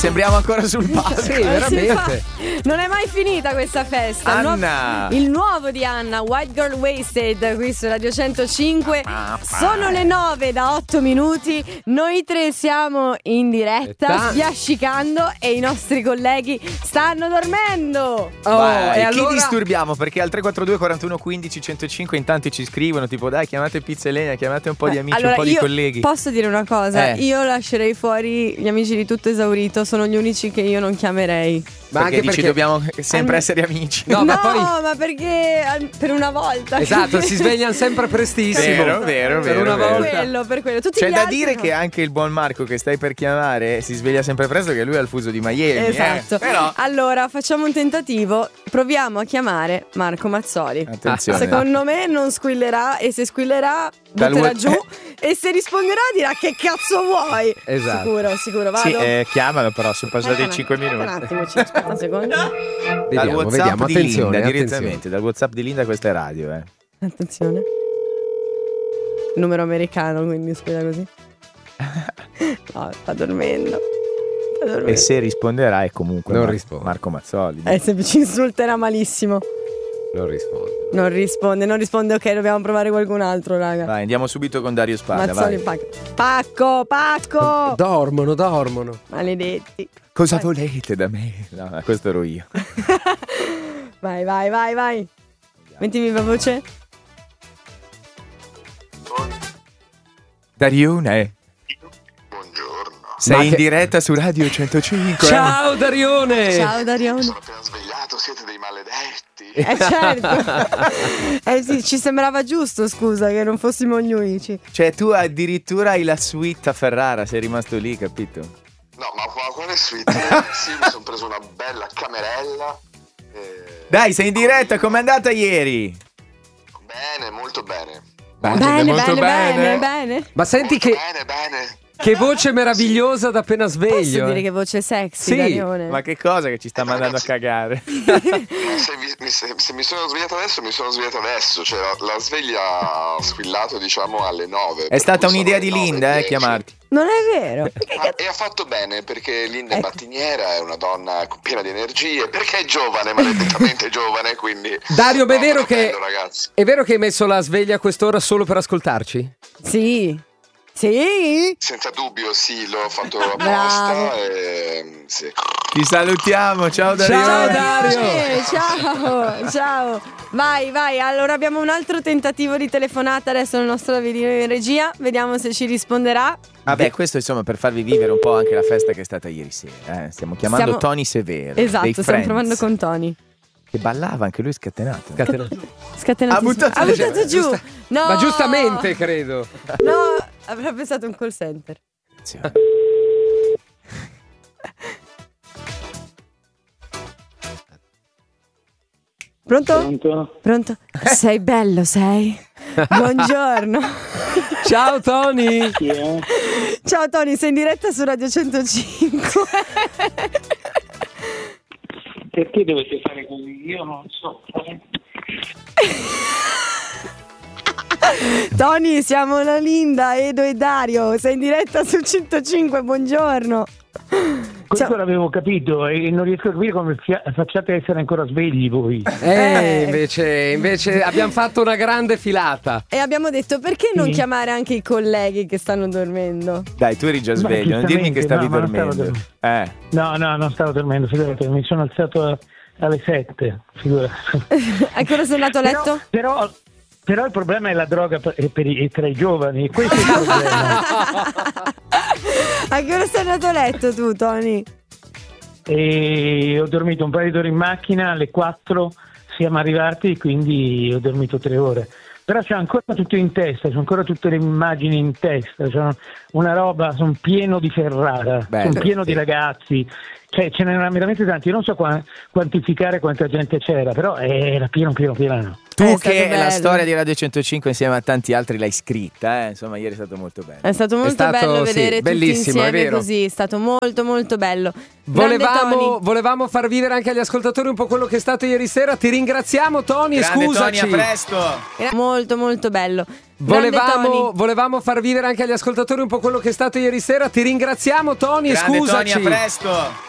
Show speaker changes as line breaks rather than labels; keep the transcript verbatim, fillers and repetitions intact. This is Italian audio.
sembriamo ancora sul palco.
Sì, veramente.
Non è mai finita questa festa. Il
Anna.
nuovo, il nuovo di Anna, White Girl Wasted, qui su Radio centocinque. Sono le nove da otto minuti. Noi tre siamo in diretta, sbiascicando, e i nostri colleghi stanno dormendo.
Oh, Vai,
e
chi
allora
disturbiamo? Perché al tre quattro due quarantuno quindici centocinque intanto ci scrivono tipo dai, chiamate Pizzellenia, chiamate un po' di amici,
allora,
un po' di
io
colleghi.
Posso dire una cosa?
Eh.
Io lascerei fuori gli amici di Tutto Esaurito, sono gli unici che io non chiamerei.
Ma perché anche dici
perché
dobbiamo sempre
Alme-
essere amici.
No,
No,
ma poi
ma perché al- per una volta.
esatto, si svegliano sempre prestissimo.
Vero, vero,
Per
vero,
una
vero.
volta.
Per quello, per quello. Tutti
C'è
gli
da
altri
dire
no.
che anche il buon Marco che stai per chiamare si sveglia sempre presto, che lui ha il fuso di Miami.
Esatto.
eh. Però
Allora facciamo un tentativo. Proviamo a chiamare Marco Mazzoli.
attenzione.
Secondo me non squillerà, e se squillerà
Dal
butterà
wa-
giù, e se risponderà dirà che cazzo vuoi.
Esatto.
Sicuro, sicuro, vado.
Sì, eh, chiamalo però, sono passati
Aspetta,
cinque
aspetta
minuti.
Un attimo, ci aspetta un secondo.
Dal
Vediamo,
WhatsApp
vediamo,
di
attenzione,
Linda,
attenzione.
direttamente, dal WhatsApp di Linda, questa è radio, eh.
Attenzione. Numero americano, quindi scusa così. No, sta dormendo. Sta dormendo.
E se risponderà è comunque
Non
Mar-
risponde.
Marco Mazzoli.
Eh, se ci insulterà malissimo.
Non risponde.
Non risponde, non risponde, ok, dobbiamo provare qualcun altro, raga.
Vai, andiamo subito con Dario Spada,
Mazzoli,
vai.
pacco. Pacco, pacco.
Dormono, dormono.
Maledetti.
Cosa
Vai.
volete da me? No, questo ero io.
Vai, vai, vai, vai. Metti viva voce.
Darione,
Buongiorno.
sei
Ma
in
che-
diretta su Radio centocinque.
Ciao Darione.
Ciao Darione.
Sono appena svegliato, siete dei maledetti.
Eh certo. Eh sì, ci sembrava giusto, scusa, che non fossimo gli unici.
Cioè tu addirittura hai la suite a Ferrara, sei rimasto lì, capito?
No, ma, ma quale suite? Sì, mi sono preso una bella camerella. eh,
Dai, sei in diretta, com'è andata ieri?
Bene, molto bene.
Bene,
Bene,
molto
bene,
bene.
bene, bene.
Ma senti
Molto
che,
bene, bene.
che voce meravigliosa da appena
Posso
sveglio.
dire
eh.
che voce sexy,
Sì,
Darione?
Ma che cosa che ci sta
Eh,
mandando a
ragazzi.
cagare?
Ma se, vi- mi, se, se mi sono svegliato adesso, mi sono svegliato adesso. Cioè, la, la sveglia ha squillato, diciamo, alle nove.
È
per
stata
cui
un'idea
sono
di
le nove e
Linda, eh,
dieci.
chiamarti.
Non è vero.
Ah, e ha fatto bene, perché Linda è
Ecco.
mattiniera, è una donna piena di energie, perché è giovane, maledettamente giovane, quindi...
Dario, ma è
No,
vero
però
che-
bello, ragazzi.
È vero che hai messo la sveglia a quest'ora solo per ascoltarci?
Sì. Sì?
Senza dubbio, sì, l'ho fatto
Bravo.
apposta e... Sì.
Ti salutiamo, ciao Dario.
Ciao, Dario.
Eh, ciao, ciao. Vai, vai. Allora abbiamo un altro tentativo di telefonata adesso nel nostro video in regia. Vediamo se ci risponderà.
Vabbè, questo insomma per farvi vivere un po' anche la festa che è stata ieri sera. Eh. Stiamo chiamando
Stiamo-
Tony Severo.
Esatto,
dei
stiamo
Friends,
provando con Tony.
Che ballava anche lui scatenato.
Scatenato.
Ha buttato
ha
giù.
buttato giù.
Giusta-
No.
Ma giustamente, credo.
No, avrà pensato un call center.
Attenzione.
Pronto?
Pronto?
Pronto? Sei bello, sei? Buongiorno.
Ciao Tony.
Chi è?
Ciao Tony, sei in diretta su Radio centocinque.
Perché dovete fare così? Io non so.
Tony, siamo la Linda, Edo e Dario. Sei in diretta su centocinque, buongiorno.
Questo
Ciao.
l'avevo capito e non riesco a capire come fia- facciate a essere ancora svegli voi.
Eh, invece, invece abbiamo fatto una grande filata.
E abbiamo detto, perché non
Sì.
chiamare anche i colleghi che stanno dormendo?
Dai, tu eri già
Ma
sveglio, non dirmi che stavi
giustamente, no, ma non stavo
dormendo.
dormendo.
Eh.
No, no, non stavo dormendo, figurati, mi sono alzato a- alle sette, figurati.
A che ora sei andato a letto?
Però, però, però il problema è la droga per, per i, tra i giovani, questo è il problema.
A che ora sei andato a letto tu, Tony?
E ho dormito un paio d'ore in macchina, alle quattro siamo arrivati, quindi ho dormito tre ore. Però c'ho ancora tutto in testa, c'ho ancora tutte le immagini in testa, c'ho una roba, sono pieno di Ferrara,
Bello,
sono pieno
sì.
di ragazzi Cioè, ce n'erano veramente tanti, io non so qua- quantificare quanta gente c'era, però era pieno, pieno, pieno.
Tu
È stato
che
bello.
la storia di Radio centocinque insieme a tanti altri l'hai scritta, eh? Insomma, ieri è stato molto bello.
È stato molto
stato,
bello
sì,
vedere tutti
bellissimo, è
insieme
vero.
così, è stato molto molto bello. Grande
Volevamo,
Tony.
volevamo far vivere anche agli ascoltatori un po' quello che è stato ieri sera. Ti ringraziamo, Tony, e
Grande
scusaci.
Tony, a presto.
Era molto molto bello. Grande
Volevamo,
Tony.
volevamo far vivere anche agli ascoltatori un po' quello che è stato ieri sera. Ti ringraziamo, Tony, e
Grande
scusaci.
Tony, a presto.